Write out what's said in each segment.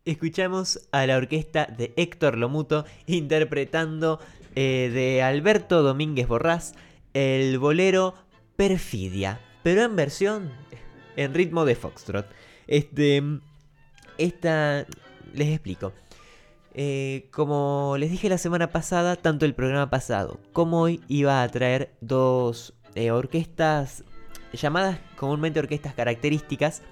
Escuchamos a la orquesta de Héctor Lomuto interpretando de Alberto Domínguez Borrás el bolero Perfidia, pero en versión en ritmo de foxtrot. Este, esta les explico. Como les dije la semana pasada, tanto el programa pasado como hoy iba a traer dos orquestas llamadas comúnmente orquestas características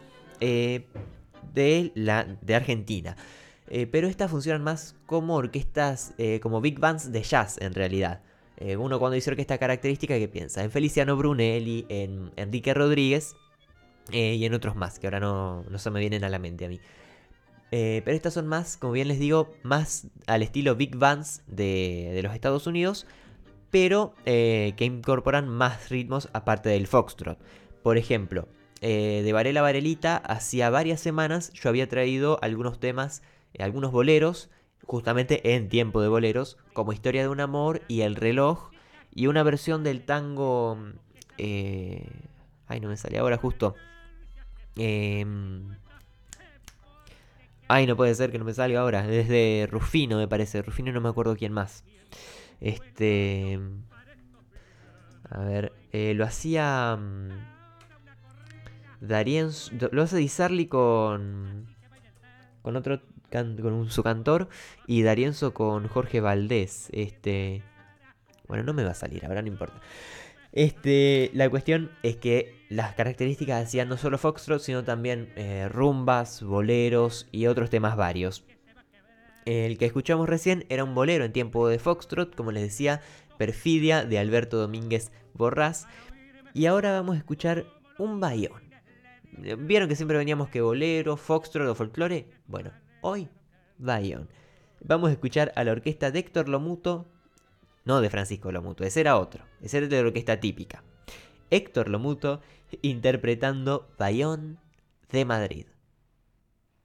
de Argentina. Pero estas funcionan más como orquestas, como big bands de jazz en realidad. Uno cuando dice orquesta característica, ¿qué piensa? En Feliciano Brunelli, en Enrique Rodríguez y en otros más, que ahora no se me vienen a la mente a mí. Pero estas son más, como bien les digo, más al estilo big bands de los Estados Unidos, pero que incorporan más ritmos aparte del foxtrot. Por ejemplo, de Varela Varelita, hacía varias semanas yo había traído algunos temas, algunos boleros, justamente en tiempo de boleros, como Historia de un amor y El reloj, y una versión del tango... eh, ay, no me sale ahora justo. Ay, no puede ser que no me salga ahora. Desde Rufino, me parece. Rufino, no me acuerdo quién más. Este... A ver, lo hacía... Darien... Lo hace Di Sarli con otro... su cantor. Y Darienzo con Jorge Valdés. Bueno, no me va a salir, ahora no importa. La cuestión es que las características hacían no solo foxtrot, sino también rumbas, boleros y otros temas varios. El que escuchamos recién era un bolero en tiempo de foxtrot, como les decía, Perfidia de Alberto Domínguez Borrás. Y ahora vamos a escuchar un bayón. ¿Vieron que siempre veníamos que bolero, foxtrot o folclore? Bueno, hoy bayón. Vamos a escuchar a la orquesta de Héctor Lomuto, no de Francisco Lomuto, ese era otro, ese era de la orquesta típica. Héctor Lomuto interpretando Bayón de Madrid.